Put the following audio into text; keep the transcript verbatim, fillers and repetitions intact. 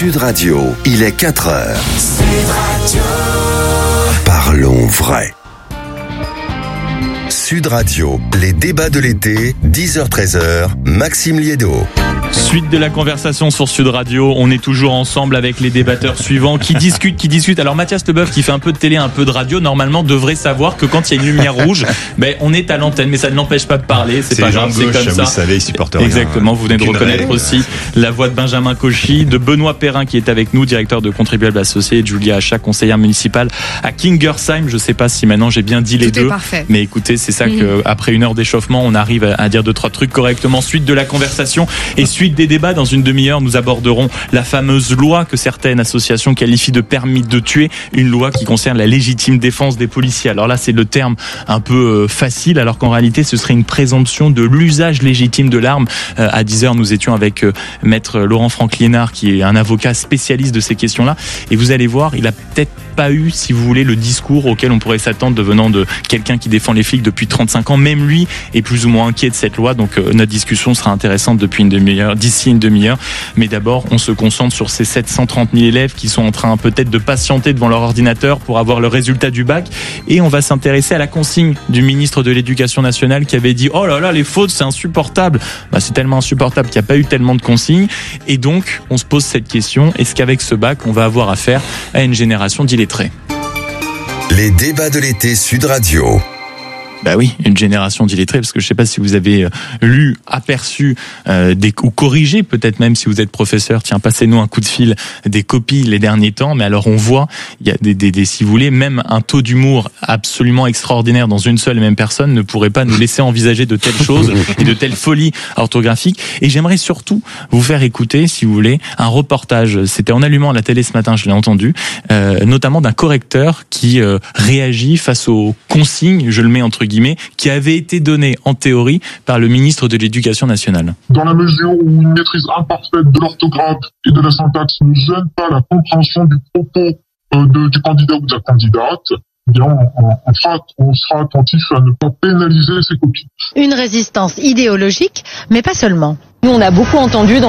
Sud Radio, il est quatre heures. Sud Radio. Parlons vrai. Sud Radio, les débats de l'été, dix heures treize heures, Maxime Liédo. Suite de la conversation sur Sud Radio, on est toujours ensemble avec les débatteurs suivants qui discutent, qui discutent. Alors Mathias Leboeuf, qui fait un peu de télé, un peu de radio, normalement devrait savoir que quand il y a une lumière rouge, ben on est à l'antenne, mais ça ne l'empêche pas de parler. C'est, c'est pas grave, c'est comme ça. Vous savez, ils supportent rien. Exactement. Vous venez de reconnaître règle. Aussi la voix de Benjamin Cauchy, de Benoît Perrin qui est avec nous, directeur de Contribuables Associés, et de Julia Achat, conseillère municipale à Kingersheim. Je sais pas si maintenant j'ai bien dit les Tout deux, est parfait. mais écoutez, c'est ça mmh. que après une heure d'échauffement, on arrive à dire deux trois trucs correctement. Suite de la conversation et suite des débats. Dans une demi-heure, nous aborderons la fameuse loi que certaines associations qualifient de permis de tuer, une loi qui concerne la légitime défense des policiers. Alors là, c'est le terme un peu facile, alors qu'en réalité, ce serait une présomption de l'usage légitime de l'arme. Euh, à dix heures, nous étions avec euh, maître Laurent Franck-Liénard, qui est un avocat spécialiste de ces questions-là. Et vous allez voir, il a peut-être pas eu, si vous voulez, le discours auquel on pourrait s'attendre de venant de quelqu'un qui défend les flics depuis trente-cinq ans. Même lui est plus ou moins inquiet de cette loi. Donc euh, notre discussion sera intéressante depuis une demi-heure, d'ici une demi-heure. Mais d'abord, on se concentre sur ces sept cent trente mille élèves qui sont en train peut-être de patienter devant leur ordinateur pour avoir le résultat du bac. Et on va s'intéresser à la consigne du ministre de l'Éducation nationale qui avait dit « Oh là là, les fautes, c'est insupportable !» Bah, c'est tellement insupportable qu'il n'y a pas eu tellement de consignes. Et donc, on se pose cette question, est-ce qu'avec ce bac, on va avoir affaire à une génération d'illettrés ? Les débats de l'été Sud Radio. Bah oui, une génération d'illettrés, parce que je sais pas si vous avez lu, aperçu euh, des, ou corrigé, peut-être même si vous êtes professeur, tiens, passez-nous un coup de fil, des copies les derniers temps. Mais alors on voit, il y a des, des, des, si vous voulez, même un taux d'humour absolument extraordinaire dans une seule et même personne ne pourrait pas nous laisser envisager de telles choses et de telles folies orthographiques. Et j'aimerais surtout vous faire écouter, si vous voulez, un reportage. C'était en allumant la télé ce matin, je l'ai entendu, euh, notamment d'un correcteur qui euh, réagit face aux consignes, je le mets entre guillemets, qui avait été donné en théorie par le ministre de l'Éducation nationale. Dans la mesure où une maîtrise imparfaite de l'orthographe et de la syntaxe ne gêne pas la compréhension du propos euh, de, du candidat ou de la candidate, eh bien on, on, on, sera, on sera attentif à ne pas pénaliser ces copies. Une résistance idéologique, mais pas seulement. Nous, on a beaucoup entendu dans